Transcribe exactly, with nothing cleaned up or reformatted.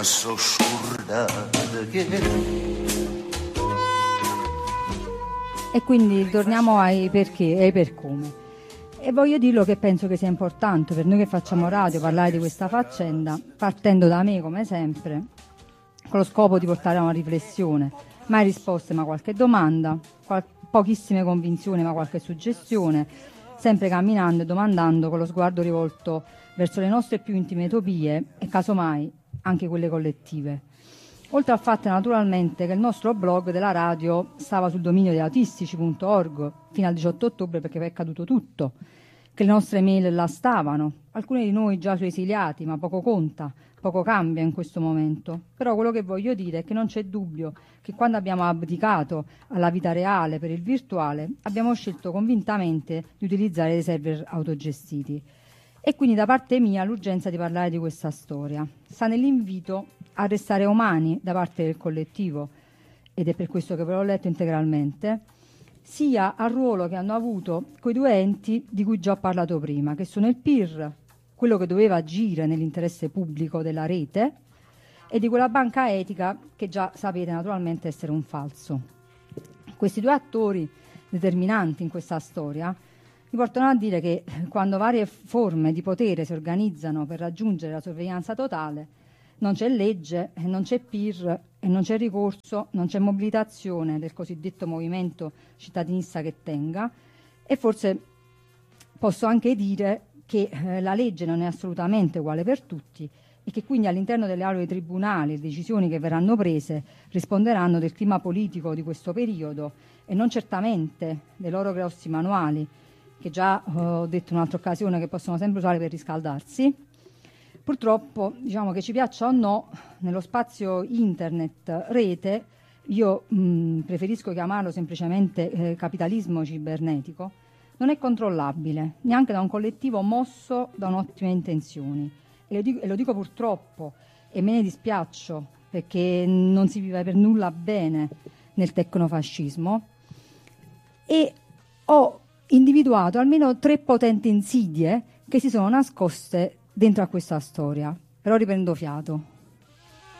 ma so scordata che... E quindi torniamo ai perché e ai per come. E voglio dirlo che penso che sia importante per noi che facciamo radio parlare di questa faccenda, partendo da me come sempre, con lo scopo di portare a una riflessione. Mai risposte ma qualche domanda, qual- pochissime convinzioni ma qualche suggestione, sempre camminando e domandando con lo sguardo rivolto verso le nostre più intime utopie e casomai anche quelle collettive. Oltre al fatto naturalmente che il nostro blog della radio stava sul dominio di autistici punto org fino al diciotto ottobre perché poi è caduto tutto, che le nostre mail là stavano, alcuni di noi già su esiliati, ma poco conta, poco cambia in questo momento. Però quello che voglio dire è che non c'è dubbio che quando abbiamo abdicato alla vita reale per il virtuale abbiamo scelto convintamente di utilizzare dei server autogestiti. E quindi da parte mia l'urgenza di parlare di questa storia sta nell'invito a restare umani da parte del collettivo, ed è per questo che ve l'ho letto integralmente, sia al ruolo che hanno avuto quei due enti di cui già ho parlato prima, che sono il P I R, quello che doveva agire nell'interesse pubblico della rete, e di quella banca etica che già sapete naturalmente essere un falso. Questi due attori determinanti in questa storia mi portano a dire che quando varie forme di potere si organizzano per raggiungere la sorveglianza totale, non c'è legge, non c'è P I R e non c'è ricorso, non c'è mobilitazione del cosiddetto movimento cittadinista che tenga, e forse posso anche dire che eh, la legge non è assolutamente uguale per tutti e che quindi all'interno delle aule dei tribunali le decisioni che verranno prese risponderanno del clima politico di questo periodo e non certamente dei loro grossi manuali, che già eh, ho detto in un'altra occasione che possono sempre usare per riscaldarsi. Purtroppo, diciamo che ci piaccia o no, nello spazio internet, rete, io mh, preferisco chiamarlo semplicemente eh, capitalismo cibernetico, non è controllabile, neanche da un collettivo mosso da ottime intenzioni. E lo dico, e lo dico purtroppo, e me ne dispiaccio, perché non si vive per nulla bene nel tecnofascismo, e ho individuato almeno tre potenti insidie che si sono nascoste dentro a questa storia. Però riprendo fiato.